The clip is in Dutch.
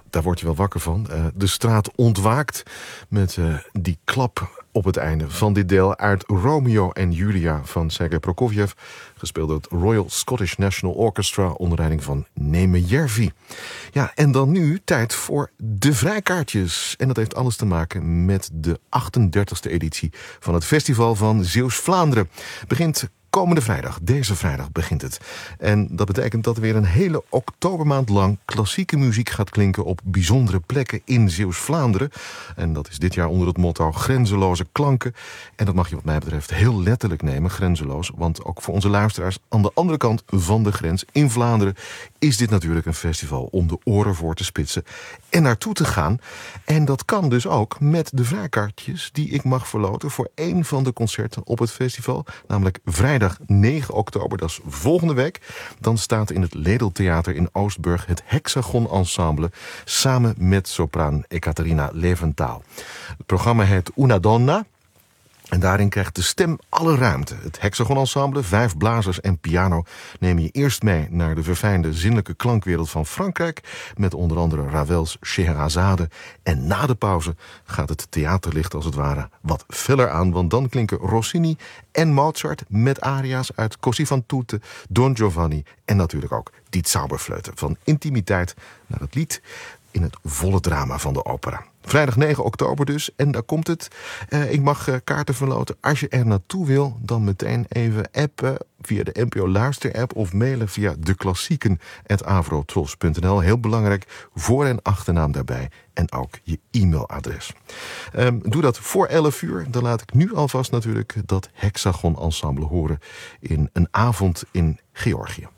daar word je wel wakker van. De straat ontwaakt met die klap op het einde van dit deel uit Romeo en Julia van Sergei Prokofjev, gespeeld door het Royal Scottish National Orchestra onder leiding van Neeme Järvi. Ja, en dan nu tijd voor de vrijkaartjes. En dat heeft alles te maken met de 38e editie van het Festival van Zeeuws-Vlaanderen. Begint komende vrijdag, deze vrijdag begint het. En dat betekent dat er weer een hele oktobermaand lang klassieke muziek gaat klinken op bijzondere plekken in Zeeuws-Vlaanderen. En dat is dit jaar onder het motto Grenzeloze klanken. En dat mag je wat mij betreft heel letterlijk nemen, grenzeloos. Want ook voor onze luisteraars aan de andere kant van de grens in Vlaanderen is dit natuurlijk een festival om de oren voor te spitsen en naartoe te gaan. En dat kan dus ook met de vrijkaartjes die ik mag verloten voor één van de concerten op het festival, namelijk vrijdag 9 oktober, dat is volgende week. Dan staat in het Ledeltheater in Oostburg het Hexagon Ensemble samen met sopraan Ekaterina Leventhal. Het programma heet Una Donna. En daarin krijgt de stem alle ruimte. Het Hexagon Ensemble, 5 blazers en piano nemen je eerst mee naar de verfijnde zinnelijke klankwereld van Frankrijk, met onder andere Ravels Scheherazade. En na de pauze gaat het theaterlicht als het ware wat feller aan, want dan klinken Rossini en Mozart met aria's uit Così fan tutte, Don Giovanni en natuurlijk ook die Zauberflöte. Van intimiteit naar het lied in het volle drama van de opera. Vrijdag 9 oktober dus, en daar komt het. Ik mag kaarten verloten. Als je er naartoe wil, dan meteen even appen via de NPO Luister-app of mailen via deklassieken@avrotros.nl. Heel belangrijk, voor- en achternaam daarbij en ook je e-mailadres. Doe dat voor 11 uur. Dan laat ik nu alvast natuurlijk dat Hexagon Ensemble horen in een avond in Georgië.